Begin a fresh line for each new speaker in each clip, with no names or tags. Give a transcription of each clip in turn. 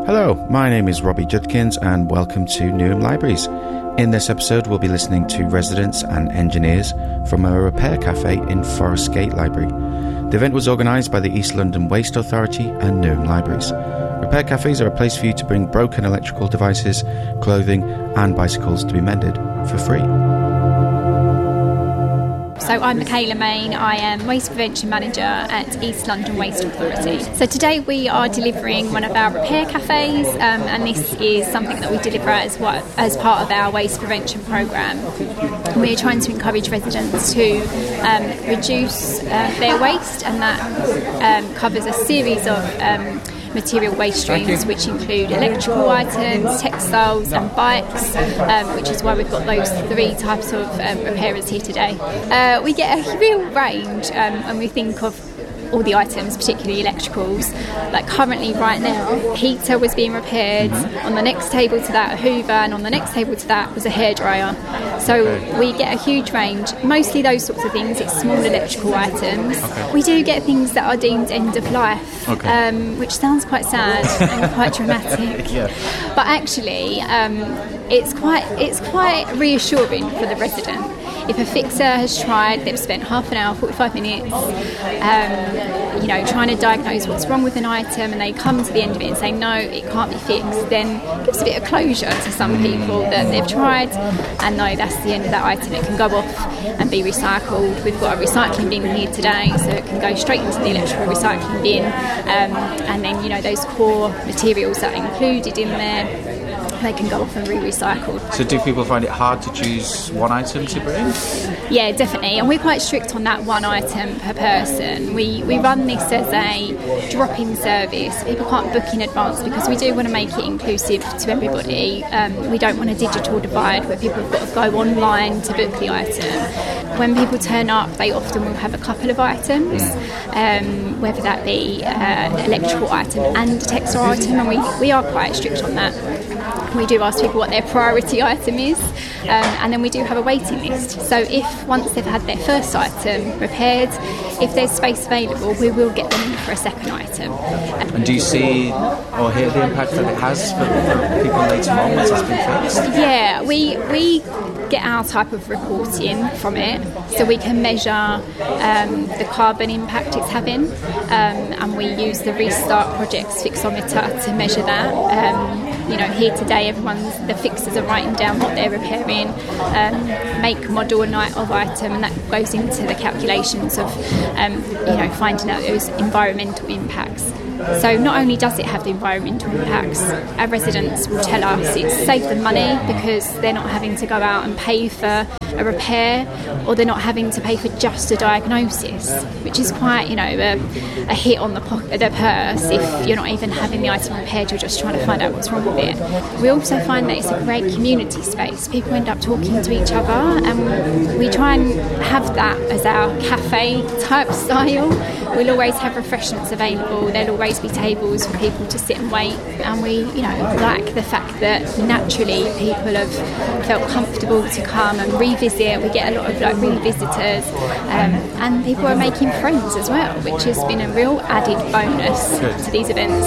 Hello, my name is Robbie Judkins and welcome to Newham Libraries. In this episode we'll be listening to residents and engineers from a repair cafe in Forest Gate Library. The event was organised by the East London Waste Authority and Newham Libraries. Repair cafes are a place for you to bring broken electrical devices, clothing and bicycles to be mended for free.
So I'm Michaela Main, I am Waste Prevention Manager at East London Waste Authority. So today we are delivering one of our repair cafes and this is something that we deliver as part of our waste prevention programme. We're trying to encourage residents to reduce their waste, and that covers a series of material waste streams which include electrical items, textiles and bikes, which is why we've got those three types of repairers here today. We get a real range when we think of all the items, particularly electricals. Like currently right now, heater was being repaired, on the next table to that a hoover, and on the next table to that was a hairdryer. So we get a huge range, mostly those sorts of things. It's small electrical items. We do get things that are deemed end of life, which sounds quite sad and quite dramatic, but actually it's quite reassuring for the resident. If a fixer has tried, they've spent half an hour, 45 minutes, trying to diagnose what's wrong with an item, and they come to the end of it and say, no, it can't be fixed, then it gives a bit of closure to some people that they've tried, and no, that's the end of that item. It can go off and be recycled. We've got a recycling bin here today, so it can go straight into the electrical recycling bin, and then, those core materials that are included in there, they can go off and re-recycled.
So do people find it hard to choose one item to bring?
Yeah, definitely, and we're quite strict on that one item per person. We run this as a drop-in service. People can't book in advance because we do want to make it inclusive to everybody. We don't want a digital divide where people have got to go online to book the item. When people turn up, they often will have a couple of items, whether that be an electrical item and a textile item, and we are quite strict on that. We do ask people what their priority item is, and then we do have a waiting list. So if once they've had their first item repaired, if there's space available, we will get them in for a second item.
And do you see or hear the impact that it has for people later on once it's been fixed?
Yeah, we get our type of reporting from it, so we can measure the carbon impact it's having, and we use the Restart Project's fixometer to measure that. Here today, the fixers are writing down what they're repairing, make, model, and night of item, and that goes into the calculations of, finding out those environmental impacts. So not only does it have the environmental impacts, our residents will tell us it's saved them money because they're not having to go out and pay for a repair, or they're not having to pay for just a diagnosis, which is quite, a hit on the purse if you're not even having the item repaired, you're just trying to find out what's wrong with it. We also find that it's a great community space. People end up talking to each other, and we try and have that as our cafe type style. We'll always have refreshments available. There'll always be tables for people to sit and wait, and we, like the fact that naturally people have felt comfortable to come and revisit. We get a lot of revisitors, and people are making friends as well, which has been a real added bonus to these events.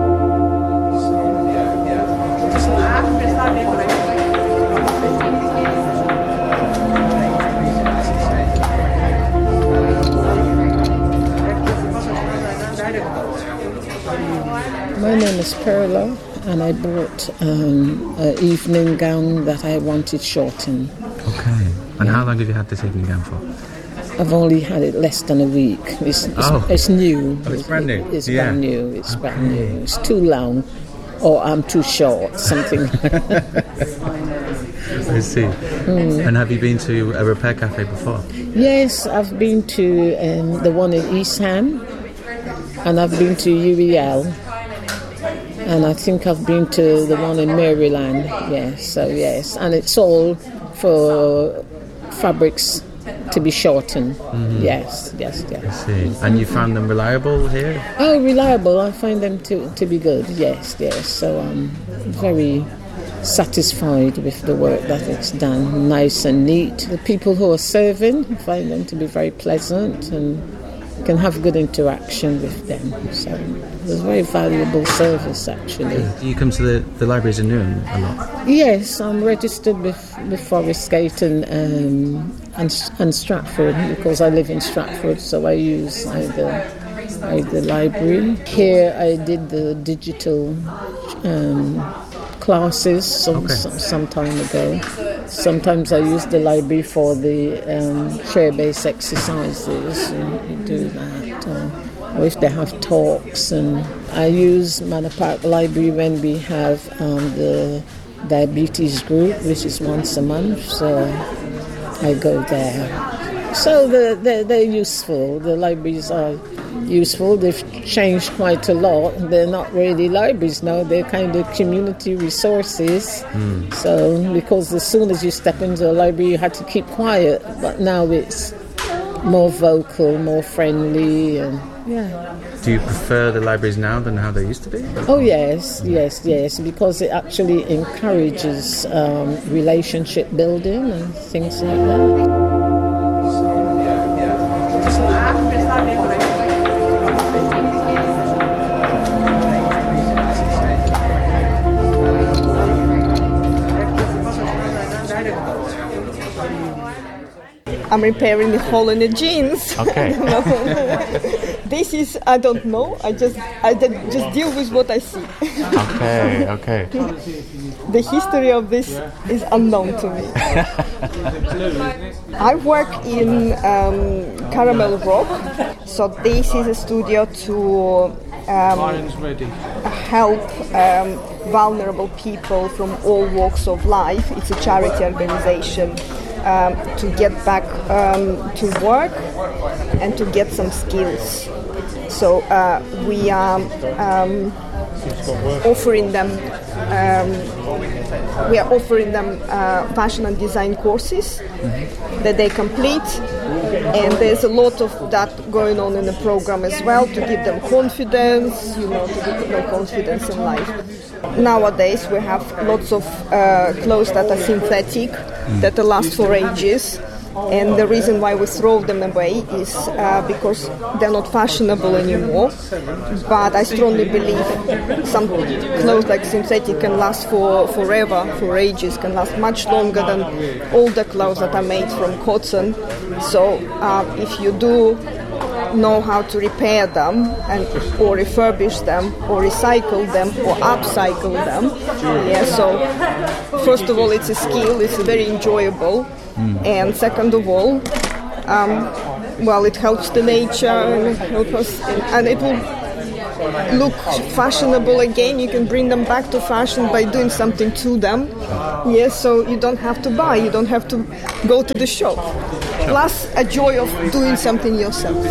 My name is Perla, and I bought an evening gown that I wanted shortened.
Okay. And how long have you had this evening gown for?
I've only had it less than a week. It's new.
Oh, it's brand new.
It's brand new. It's brand new. It's too long, or I'm too short. Something.
I see. And have you been to a repair cafe before?
Yes, I've been to the one in East Ham, and I've been to UEL, and I think I've been to the one in Maryland. Yes, and it's all for fabrics to be shortened. Yes.
I see. And you found them reliable here?
Oh, reliable. I find them to be good. Yes. So I'm very satisfied with the work that it's done. Nice and neat. The people who are serving, I find them to be very pleasant and can have good interaction with them. So it was a very valuable service, actually.
Do you come to the libraries in Newham a lot?
Yes, I'm registered with Forest Gate and Stratford, because I live in Stratford, so I use either library. Here I did the digital classes some time ago. Sometimes I use the library for the chair-based exercises, and you do that. Or if they have talks, and I use Manor Park Library when we have the diabetes group, which is once a month, so I go there. So they're useful. The libraries are useful. They've changed quite a lot. They're not really libraries now. They're kind of community resources. So because as soon as you step into a library, you had to keep quiet. But now it's more vocal, more friendly, and yeah.
Do you prefer the libraries now than how they used to be?
Oh yes, because it actually encourages relationship building and things like that.
I'm repairing the hole in the jeans.
Okay.
This is, I don't know. I just deal with what I see.
Okay.
The history of this is unknown to me. I work in Caramel Rock, so this is a studio to help vulnerable people from all walks of life. It's a charity organization. To get back to work and to get some skills. So we are offering them fashion and design courses that they complete, and there's a lot of that going on in the program as well to give them confidence, to give them confidence in life. Nowadays we have lots of clothes that are synthetic, that last for ages, and the reason why we throw them away is because they're not fashionable anymore. But I strongly believe some clothes like synthetic can last forever, for ages, can last much longer than older clothes that are made from cotton. So if you do know how to repair them or refurbish them or recycle them or upcycle them. So first of all, it's a skill, it's very enjoyable, and second of all, it helps the nature and it will look fashionable again. You can bring them back to fashion by doing something to them. So you don't have to buy, you don't have to go to the shop. Plus a joy of doing something yourself.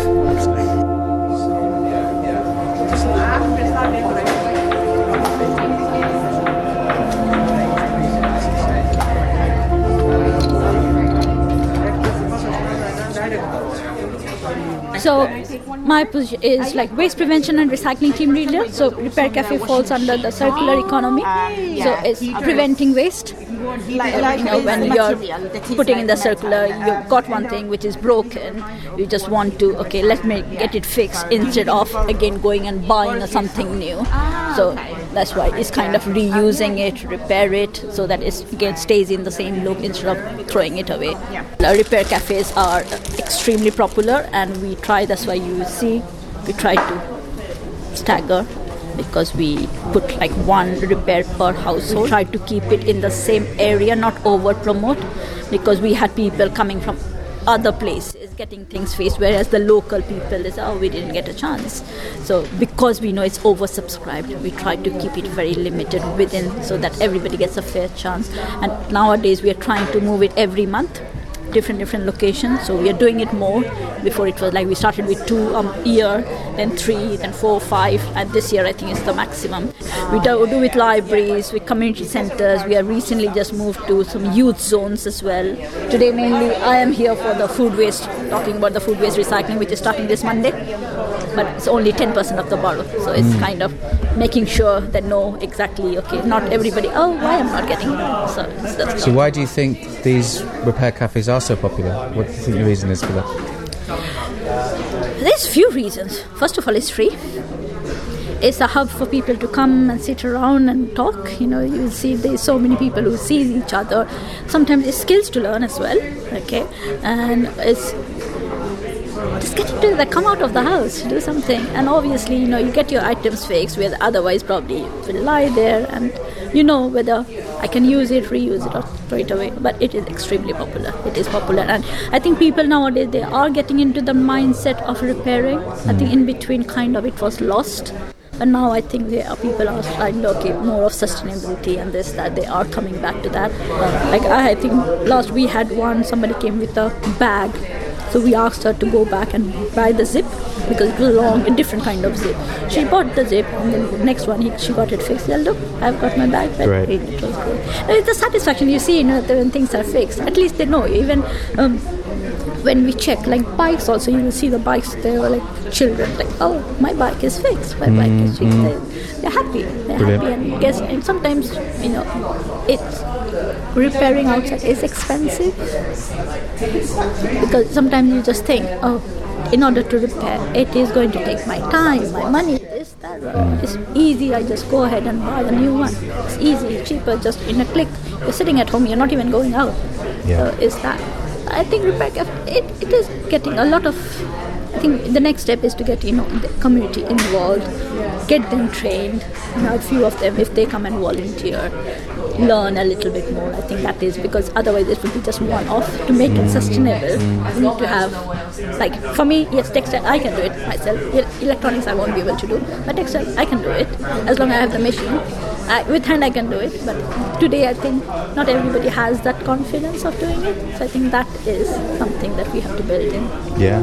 So my position is like waste prevention and recycling team leader. So Repair Cafe falls under the circular economy. So it's preventing waste. When you're putting in the circular, you've got one thing which is broken. You just want to, let me get it fixed instead of again going and buying something new. So that's why it's kind of reusing it, repair it, so that it again stays in the same look instead of throwing it away. Repair cafes are extremely popular, and we try. That's why you see we try to stagger, because we put like one repair per household. We try to keep it in the same area, not over promote, because we had people coming from other places getting things fixed, whereas the local people is, we didn't get a chance. So because we know it's oversubscribed, we try to keep it very limited within, so that everybody gets a fair chance. And nowadays we are trying to move it every month, different locations. So we are doing it more. Before it was like we started with 2 a year, then 3, then 4, 5, and this year I think it's the maximum. We do with libraries, with community centers. We have recently just moved to some youth zones as well. Today mainly I am here for the food waste, talking about the food waste recycling, which is starting this Monday, but it's only 10% of the bottle. So it's kind of making sure that not everybody, why I'm not getting it.
So why do you think these repair cafes are so popular? What do you think the reason is for that?
There's few reasons. First of all, it's free. It's a hub for people to come and sit around and talk. You see there's so many people who see each other. Sometimes it's skills to learn as well. Okay, and it's just getting to come out of the house, do something. And obviously, you get your items fixed where otherwise probably will lie there, and whether I can use it, reuse it, or throw it away. But it is extremely popular. It is popular, and I think people nowadays, they are getting into the mindset of repairing. I think in between it was lost. But now I think people are trying to look at more of sustainability and that they are coming back to that. I think last we had somebody came with a bag. So we asked her to go back and buy the zip because it was a different kind of zip. She bought the zip, and then the next one she got it fixed. Well, look, I've got my bag back.
Right.
It was good. It's the satisfaction you see when things are fixed. At least they know. Even when we check, bikes also, you will see the bikes, they were children, oh, my bike is fixed, my bike is fixed. They're happy. And sometimes, it's repairing outside is expensive because sometimes you just think, oh, in order to repair, it is going to take my time, my money, this, that. It's easy, I just go ahead and buy a new one. It's easy, cheaper, just in a click. You're sitting at home, you're not even going out.
Yeah.
So it's that. I think repair cafe, it is getting a lot of. I think the next step is to get the community involved, get them trained. A few of them, if they come and volunteer, learn a little bit more. I think that is because otherwise it would be just one-off. To make it sustainable, you need to have, for me, yes, textile I can do it myself. Electronics I won't be able to do, but textile I can do it as long as I have the machine. With hand I can do it, but today I think not everybody has that confidence of doing it. So I think that is something that we have to build in.
Yeah.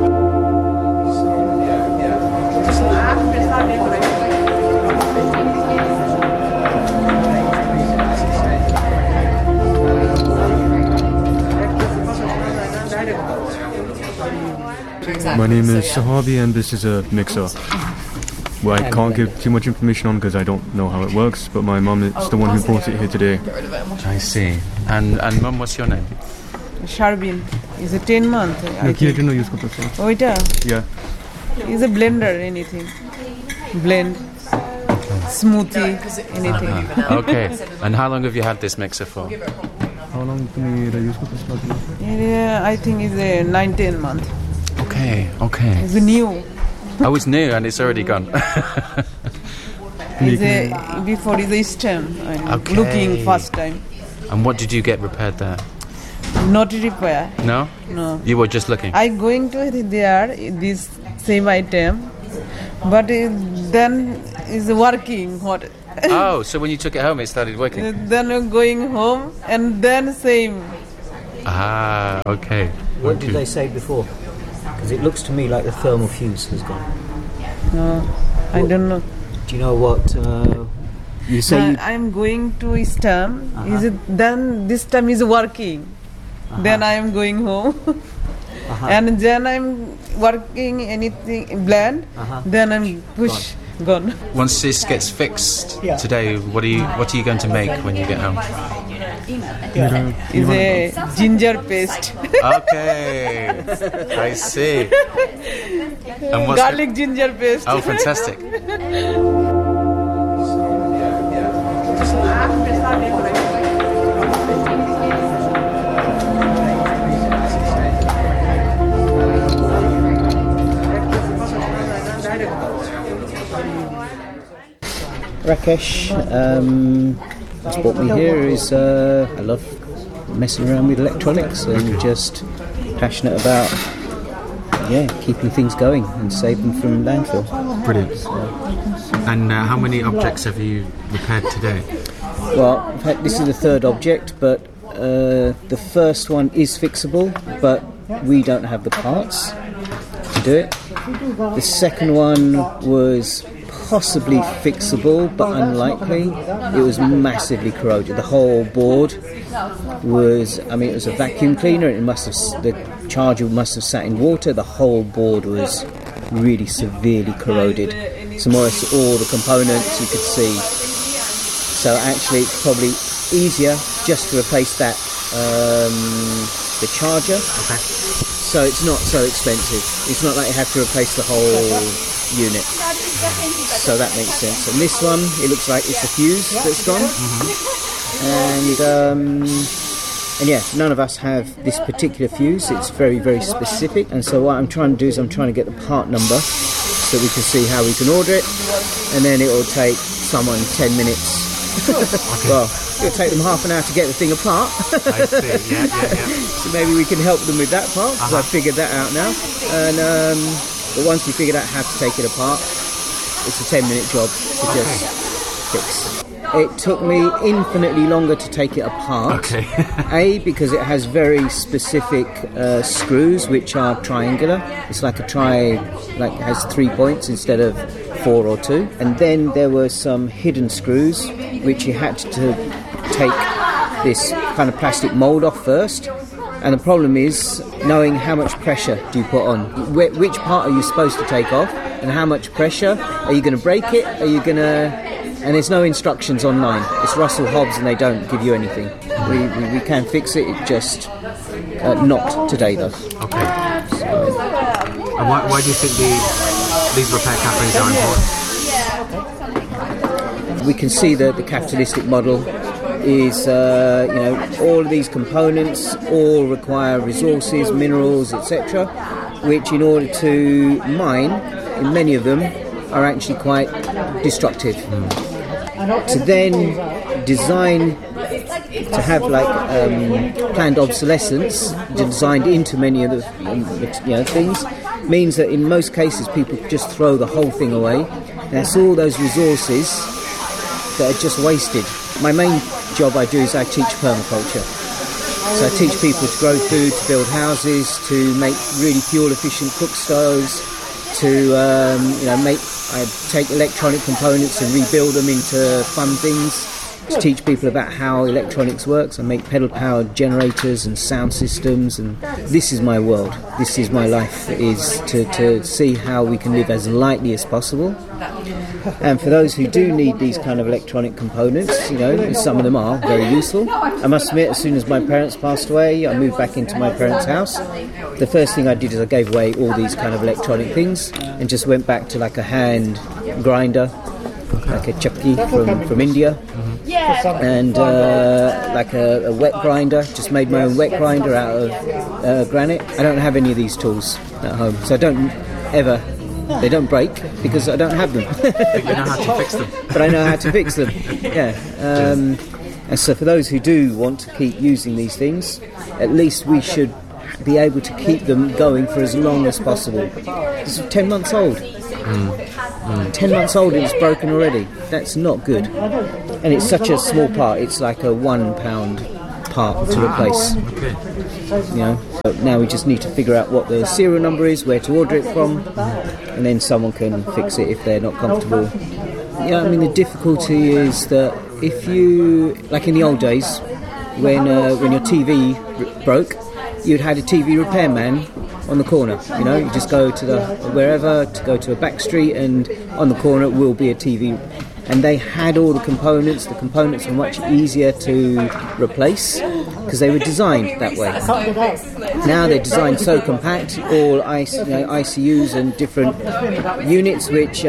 My name is Sahabi and this is a mixer. Well, I can't give too much information on because I don't know how it works, but my mum is the one who brought it here today.
I see. And Mum, what's your name?
Sharbin. It's a 10 month. Oh, it is?
Yeah.
It's a blender, anything. Blend. Smoothie, anything.
Okay. And how long have you had this mixer for?
How long can you use it?
Yeah, I think it's a 9-10 month.
Okay.
It's new.
Oh, it's new and it's already gone.
Before is a stem. I'm looking first time.
And what did you get repaired there?
Not repair.
No?
No.
You were just looking?
I going to there, this same item, but then is working. What?
Oh, so when you took it home, it started working?
Then I'm going home and then same.
Ah, okay.
What did they say before? Because it looks to me like the thermal fuse has gone.
No, I don't know.
Do you know what you say?
I'm going to stem. Is it then this time is working? Then I am going home, and then I'm working anything blend. Then I'm push gone.
Once this gets fixed today, what are you going to make when you get home?
Is a ginger paste.
Okay, I see. And what's
garlic ginger paste.
Oh, fantastic.
Rakesh, what's brought me here is I love messing around with electronics and just passionate about keeping things going and saving them from landfill.
Brilliant. And how many objects have you repaired today?
Well, in fact, this is the third object, but the first one is fixable, but we don't have the parts to do it. The second one was possibly fixable, but unlikely. It was massively corroded. The whole board was, it was a vacuum cleaner. The charger must have sat in water. The whole board was really severely corroded. So more or less all the components you could see. So actually it's probably easier just to replace that, the charger.
Okay.
so it's not so expensive. It's not like you have to replace the whole unit. So that makes sense. And this one, it looks like it's a fuse that's gone. And yeah, none of us have this particular fuse. It's very, very specific. And so what I'm trying to do is I'm trying to get the part number so we can see how we can order it. And then it will take someone 10 minutes. Well, it'll take them half an hour to get the thing apart.
I see, yeah.
So maybe we can help them with that part, because I've figured that out now. And but once we figured out how to take it apart, it's a 10-minute job to just fix. It took me infinitely longer to take it apart.
Okay.
A, because it has very specific screws which are triangular. It's like a it has 3 points instead of 4 or 2. And then there were some hidden screws which you had to take this kind of plastic mould off first. And the problem is knowing how much pressure do you put on. Which part are you supposed to take off, and how much pressure? Are you going to break it? Are you going to... And there's no instructions online. It's Russell Hobbs and they don't give you anything. We can fix it, just not today though.
Okay. And why do you think these repair cafes are important?
We can see that the capitalistic model is, all of these components all require resources, minerals, etc., which in order to mine, in many of them, are actually quite destructive. To then design, to have planned obsolescence designed into many of the things, means that in most cases people just throw the whole thing away. That's all those resources that are just wasted. My main job I do is I teach permaculture. So I teach people to grow food, to build houses, to make really fuel-efficient cook stoves, to I take electronic components and rebuild them into fun things, to teach people about how electronics works. I make pedal-powered generators and sound systems, and this is my world. This is my life, is to see how we can live as lightly as possible. And for those who do need these kind of electronic components, some of them are very useful. I must admit, as soon as my parents passed away, I moved back into my parents' house. The first thing I did is I gave away all these kind of electronic things and just went back to like a hand grinder, like a chakki from India, and like a wet grinder. Just made my own wet grinder out of granite. I don't have any of these tools at home, so they don't break because I don't have them.
But you know how to fix them.
But I know how to fix them, yeah. And so for those who do want to keep using these things, at least we should be able to keep them going for as long as possible. This is 10 months old. 10 months old and it's broken already. That's not good. And it's such a small part. It's like a £1 part to replace. So now we just need to figure out what the serial number is, where to order it from, and then someone can fix it if they're not comfortable. The difficulty is that if you, like in the old days, when your TV broke, you'd had a TV repairman on the corner. You just go to go to a back street, and on the corner will be a TV. And they had all the components. The components were much easier to replace because they were designed that way. Now they're designed so compact, all ICUs and different units, which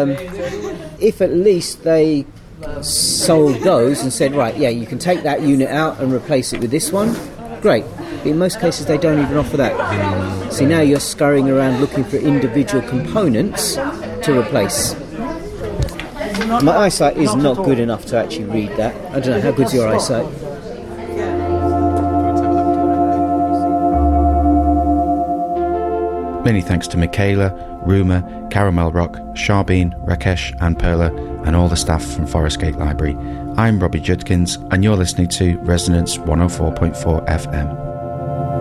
if at least they sold those and said, right, yeah, you can take that unit out and replace it with this one, great. But in most cases they don't even offer that. See, now you're scurrying around looking for individual components to replace. My eyesight is not good enough to actually read that. I don't know, how good's your eyesight?
Many thanks to Michaela, Ruma, Caramel Rock, Sharbeen, Rakesh and Perla, and all the staff from Forest Gate Library. I'm Robbie Judkins and you're listening to Resonance 104.4 FM.